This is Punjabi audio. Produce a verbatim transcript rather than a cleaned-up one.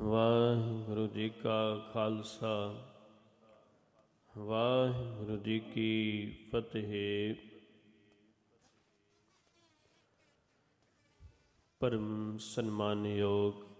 ਵਾਹਿਗੁਰੂ ਜੀ ਕਾ ਖਾਲਸਾ ਵਾਹਿਗੁਰੂ ਜੀ ਕੀ ਫਤਿਹ। ਪਰਮ ਸਨਮਾਨਯੋਗ